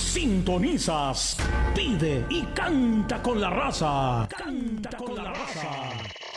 Sintonizas, pide y canta con la raza. Canta con la raza.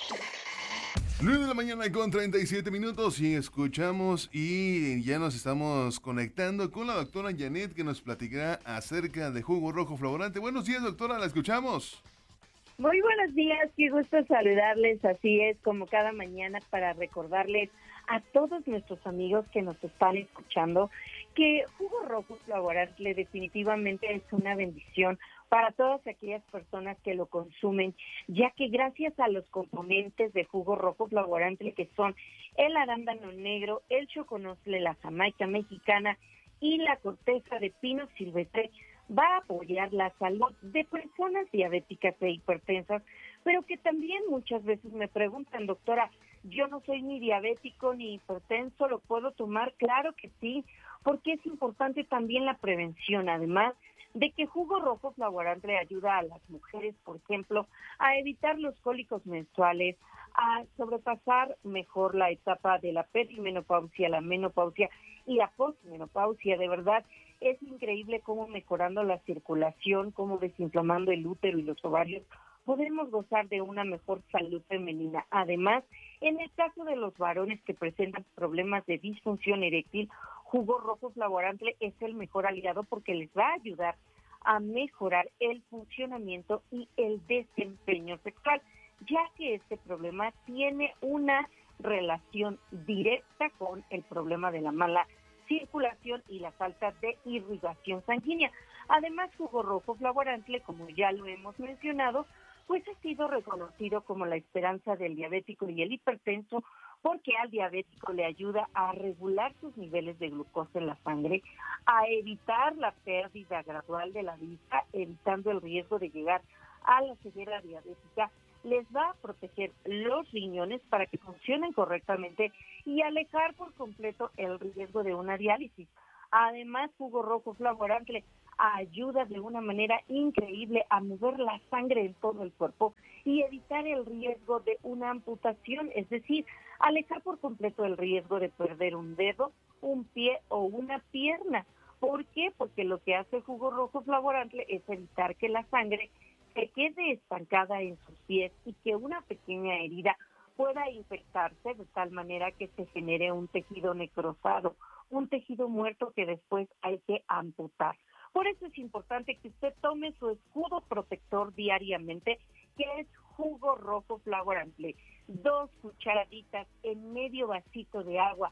9 de la mañana con 37 minutos y escuchamos y ya nos estamos conectando con la doctora Janet que nos platicará acerca de jugo rojo flavorante. Buenos días, doctora, la escuchamos. Muy buenos días, qué gusto saludarles, así es, como cada mañana, para recordarles a todos nuestros amigos que nos están escuchando que jugo rojo flavorante definitivamente es una bendición para todas aquellas personas que lo consumen, ya que gracias a los componentes de jugo rojo flavorante que son el arándano negro, el choconosle, la jamaica mexicana y la corteza de pino silvestre, va a apoyar la salud de personas diabéticas e hipertensas, pero que también muchas veces me preguntan, doctora, yo no soy ni diabético ni hipertenso, ¿lo puedo tomar? Claro que sí, porque es importante también la prevención, además de que jugo rojo flavorante le ayuda a las mujeres, por ejemplo, a evitar los cólicos menstruales, a sobrepasar mejor la etapa de la perimenopausia, la menopausia y la posmenopausia. De verdad, es increíble cómo mejorando la circulación, cómo desinflamando el útero y los ovarios, podemos gozar de una mejor salud femenina. Además, en el caso de los varones que presentan problemas de disfunción eréctil, jugo rojo flavorante es el mejor aliado porque les va a ayudar a mejorar el funcionamiento y el desempeño sexual, ya que este problema tiene una relación directa con el problema de la mala circulación y la falta de irrigación sanguínea. Además, jugo rojo flavorante, como ya lo hemos mencionado, pues ha sido reconocido como la esperanza del diabético y el hipertenso, porque al diabético le ayuda a regular sus niveles de glucosa en la sangre, a evitar la pérdida gradual de la vista, evitando el riesgo de llegar a la ceguera diabética, les va a proteger los riñones para que funcionen correctamente y alejar por completo el riesgo de una diálisis. Además, jugo rojo flavorante ayuda de una manera increíble a mover la sangre en todo el cuerpo y evitar el riesgo de una amputación, es decir, alejar por completo el riesgo de perder un dedo, un pie o una pierna. ¿Por qué? Porque lo que hace el jugo rojo flavorante es evitar que la sangre se quede estancada en sus pies y que una pequeña herida pueda infectarse de tal manera que se genere un tejido necrosado, un tejido muerto que después hay que amputar. Por eso es importante que usted tome su escudo protector diariamente, que es jugo rojo flavorante. 2 cucharaditas en medio vasito de agua,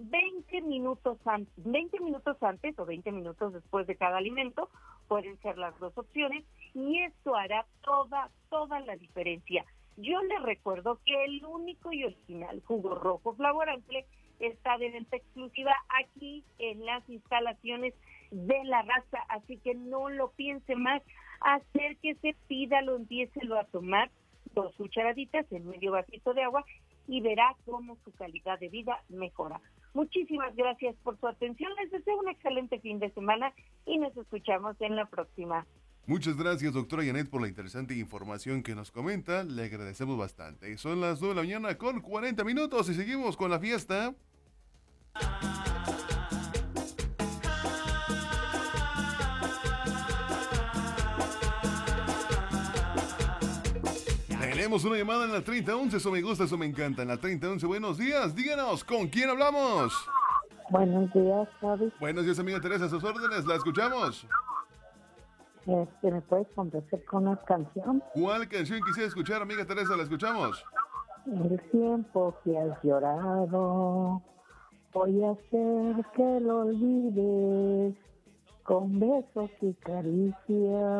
20 minutos antes o 20 minutos después de cada alimento, pueden ser las dos opciones, y esto hará toda la diferencia. Yo les recuerdo que el único y original jugo rojo flavorante está de venta exclusiva aquí en las instalaciones de La Raza, así que no lo piense más, acérquese, pídalo, empiécelo a tomar, 2 cucharaditas en medio vasito de agua y verá cómo su calidad de vida mejora. Muchísimas gracias por su atención, les deseo un excelente fin de semana y nos escuchamos en la próxima. Muchas gracias, doctora Janet, por la interesante información que nos comenta. Le agradecemos bastante. Son las 9 de la mañana con 40 minutos y seguimos con la fiesta. Tenemos una llamada en la 3011, eso me gusta, eso me encanta. En la 3011, buenos días, díganos, ¿con quién hablamos? Buenos días, Javi. Buenos días, amiga Teresa, a sus órdenes, la escuchamos. ¿Me puedes complacer con una canción? ¿Cuál canción quisiera escuchar, amiga Teresa? La escuchamos. El tiempo que has llorado, voy a hacer que lo olvides con besos y caricias.